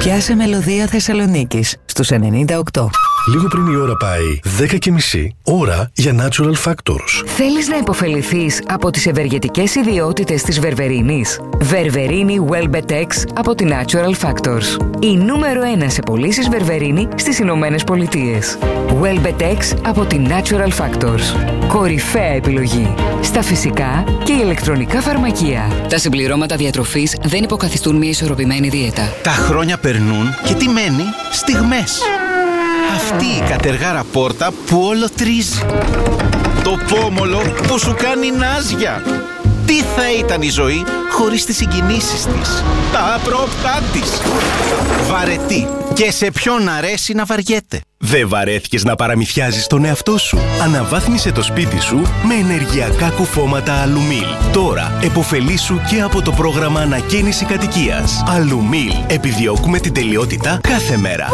Πιάσε μελωδία Θεσσαλονίκης στους 98. Λίγο πριν η ώρα πάει 10:30, ώρα για Natural Factors. Θέλεις να υποφεληθείς από τις ευεργετικές ιδιότητες της βερβερίνης? Βερβερίνη Welbetex από τη Natural Factors. Η νούμερο 1 σε πωλήσεις βερβερίνη στις Ηνωμένες Πολιτείες. Welbetex από τη Natural Factors. Κορυφαία επιλογή στα φυσικά και ηλεκτρονικά φαρμακεία. Τα συμπληρώματα διατροφής δεν υποκαθιστούν μια ισορροπημένη δίαιτα. Τα χρόνια περνούν και τι μένει? Στιγμές. Αυτή η κατεργάρα πόρτα που όλο τρίζει. Το πόμολο που σου κάνει νάζια. Τι θα ήταν η ζωή χωρίς τις συγκινήσεις της, τα απρόπτά της. Βαρετή. Και σε ποιον αρέσει να βαριέται. Δεν βαρέθηκες να παραμυθιάζεις τον εαυτό σου? Αναβάθμισε το σπίτι σου με ενεργειακά κουφώματα Αλουμίλ. Τώρα επωφελήσου και από το πρόγραμμα ανακαίνιση κατοικίας. Αλουμίλ. Επιδιώκουμε την τελειότητα κάθε μέρα.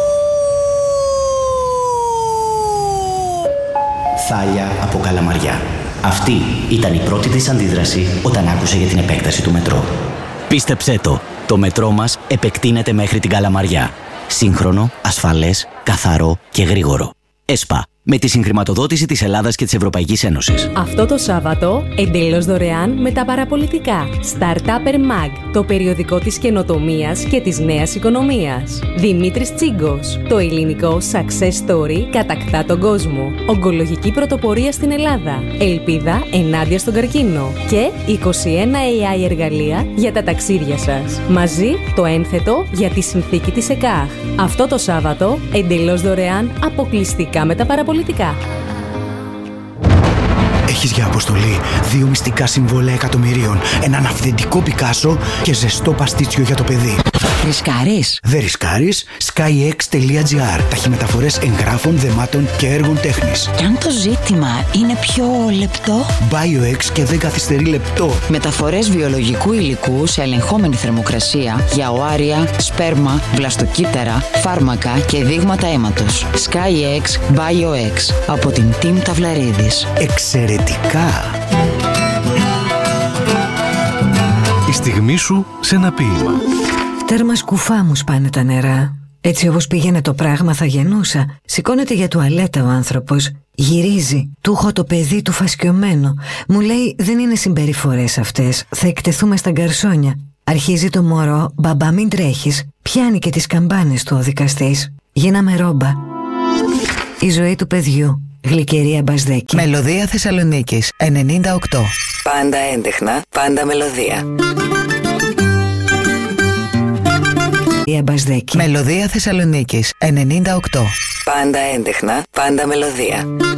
Θάλια από Καλαμαριά. Αυτή ήταν η πρώτη της αντίδραση όταν άκουσε για την επέκταση του μετρό. Πίστεψέ το μετρό μας επεκτείνεται μέχρι την Καλαμαριά. Σύγχρονο, ασφαλές, καθαρό και γρήγορο. ΕΣΠΑ. Με τη συγχρηματοδότηση της Ελλάδας και της Ευρωπαϊκής Ένωσης. Αυτό το Σάββατο, εντελώς δωρεάν με τα παραπολιτικά. Startupper Mag, το περιοδικό της καινοτομίας και της νέας οικονομίας. Δημήτρης Τσίγκος, το ελληνικό success story κατακτά τον κόσμο. Ογκολογική πρωτοπορία στην Ελλάδα. Ελπίδα ενάντια στον καρκίνο. Και 21 AI εργαλεία για τα ταξίδια σας. Μαζί το ένθετο για τη συνθήκη της ΕΚΑΧ. Αυτό το Σάββατο, εντελώς δωρεάν, αποκλειστικά με τα παραπολιτικά. Έχεις για αποστολή 2 μυστικά συμβόλαια εκατομμυρίων, έναν αυθεντικό Πικάσο και ζεστό παστίτσιο για το παιδί. Ρισκάρεις? Δεν ρισκάρεις. skyx.gr. Ταχυμεταφορές εγγράφων, δεμάτων και έργων τέχνης. Και αν το ζήτημα είναι πιο λεπτό? BioX και δεν καθυστερεί λεπτό. Μεταφορές βιολογικού υλικού σε ελεγχόμενη θερμοκρασία για οάρια, σπέρμα, βλαστοκύτταρα, φάρμακα και δείγματα αίματος. SkyX BioX από την Team Ταυλαρίδης. Εξαιρετικά! Η στιγμή σου σε ένα ποίημα. Τέρμα σκουφά μου σπάνε τα νερά. Έτσι όπως πήγαινε το πράγμα θα γεννούσα. Σηκώνεται για τουαλέτα ο άνθρωπος. Γυρίζει. Του έχω το παιδί του φασκιωμένο. Μου λέει δεν είναι συμπεριφορές αυτές. Θα εκτεθούμε στα γκαρσόνια. Αρχίζει το μωρό. Μπαμπά μην τρέχεις. Πιάνει και τις καμπάνες του ο δικαστής. Γίναμε ρόμπα. Η ζωή του παιδιού. Γλυκερία Μπασδέκη. Μελωδία Θεσσαλονίκης 98. Πάντα έντεχνα, πάντα μελωδία. Μπασδέκη. Μελωδία Θεσσαλονίκης 98. Πάντα έντεχνα, πάντα μελωδία.